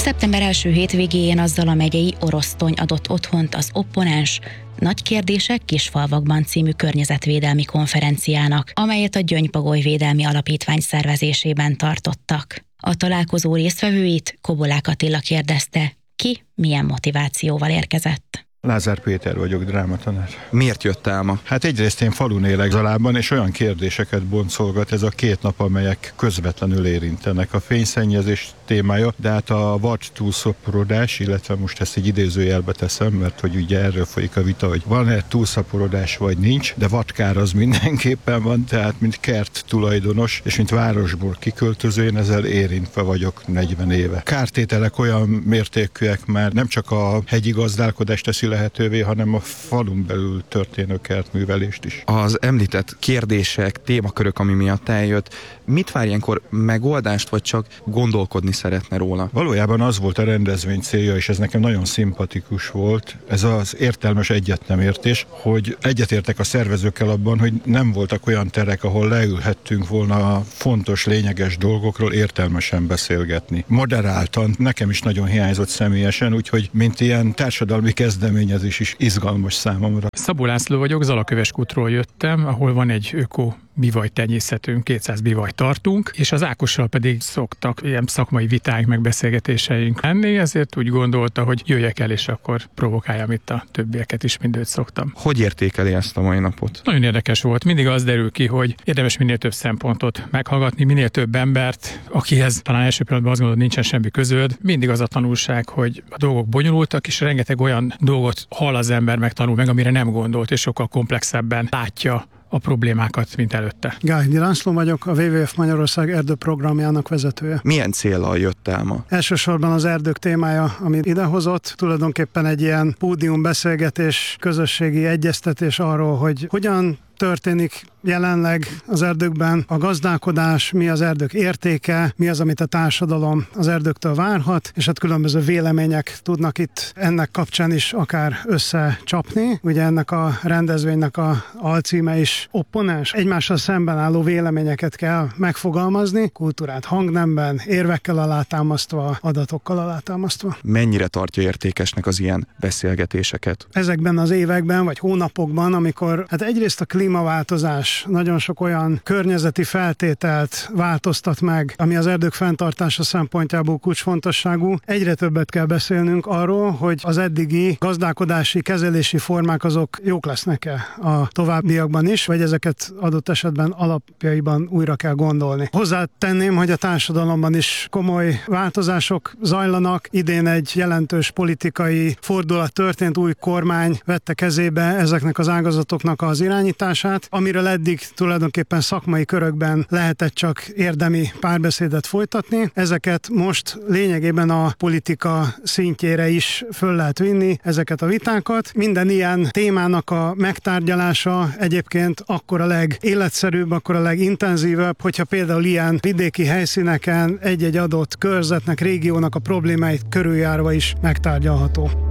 Szeptember első hétvégéjén azzal a megyei Orosztony adott otthont az opponens Nagy kérdések kisfalvakban című környezetvédelmi konferenciának, amelyet a Gyöngypagoly Védelmi Alapítvány szervezésében tartottak. A találkozó résztvevőit Kobolák Attila kérdezte, ki milyen motivációval érkezett. Lázár Péter vagyok, drámatanár. Miért jöttál ma? Hát egyrészt én falun élek Zalában, és olyan kérdéseket boncolgat ez a 2 nap, amelyek közvetlenül érintenek. A fényszennyezés témája, de hát a vad túlszaporodás, illetve most ezt egy idézőjelbe teszem, mert hogy ugye erről folyik a vita, hogy van-e túlszaporodás vagy nincs, de vadkár az mindenképpen van, tehát mint kert tulajdonos, és mint városból kiköltöző, én ezzel érintve vagyok 40 éve. Kártételek olyan mértékűek már nem csak a hegyi gazdálkodást teszi lehetővé, hanem a falun belül történő kertművelést is. Az említett kérdések, témakörök, ami miatt eljött, mit vár ilyenkor, megoldást, vagy csak gondolkodni szeretne róla? Valójában az volt a rendezvény célja, és ez nekem nagyon szimpatikus volt, ez az értelmes egyetnemértés, hogy egyetértek a szervezőkkel abban, hogy nem voltak olyan terek, ahol leülhettünk volna a fontos, lényeges dolgokról értelmesen beszélgetni. Moderáltan, nekem is nagyon hiányzott személyesen, úgyhogy mint ilyen társadalmi kezdeményezés is izgalmas számomra. Szabó László vagyok, Zalaköveskútról jöttem, ahol van egy öko bivajtenyészetünk, 200 bivajt tartunk, és az Ákossal pedig szoktak ilyen szakmai vitáink, meg beszélgetéseink lenni, ezért úgy gondolta, hogy jöjjek el, és akkor provokáljam itt a többieket is, mint őt szoktam. Hogy értékeli ezt a mai napot? Nagyon érdekes volt. Mindig az derül ki, hogy érdemes minél több szempontot meghallgatni, minél több embert, akihez talán első pillanatban azt gondolod, nincsen semmi közöd. Mindig az a tanulság, hogy a dolgok bonyolultak, és rengeteg olyan dolgot hall az ember, megtanul meg, amire nem gondolt, és sokkal komplexebben látja a problémákat, mint előtte. Gáhidi László vagyok, a WWF Magyarország erdőprogramjának vezetője. Milyen céllal jöttál ma? Elsősorban az erdők témája, amit idehozott, tulajdonképpen egy ilyen pódiumbeszélgetés, közösségi egyeztetés arról, hogy hogyan történik jelenleg az erdőkben a gazdálkodás, mi az erdők értéke, mi az, amit a társadalom az erdőktől várhat, és hát különböző vélemények tudnak itt ennek kapcsán is akár összecsapni. Ugye ennek a rendezvénynek a alcíme is opponens, egymással szemben álló véleményeket kell megfogalmazni, kultúrát hangnemben, érvekkel alátámasztva, adatokkal alátámasztva. Mennyire tartja értékesnek az ilyen beszélgetéseket? Ezekben az években vagy hónapokban, amikor hát egyrészt a klímaváltozás nagyon sok olyan környezeti feltételt változtat meg, ami az erdők fenntartása szempontjából kulcsfontosságú. Egyre többet kell beszélnünk arról, hogy az eddigi gazdálkodási, kezelési formák azok jók lesznek-e a továbbiakban is, vagy ezeket adott esetben alapjaiban újra kell gondolni. Hozzátenném, hogy a társadalomban is komoly változások zajlanak. Idén egy jelentős politikai fordulat történt, új kormány vette kezébe ezeknek az ágazatoknak az irányítását, amiről eddig tulajdonképpen szakmai körökben lehetett csak érdemi párbeszédet folytatni. Ezeket most lényegében a politika szintjére is föl lehet vinni, ezeket a vitákat. Minden ilyen témának a megtárgyalása egyébként akkor a legéletszerűbb, akkor a legintenzívebb, hogyha például ilyen vidéki helyszíneken egy-egy adott körzetnek, régiónak a problémáit körüljárva is megtárgyalható.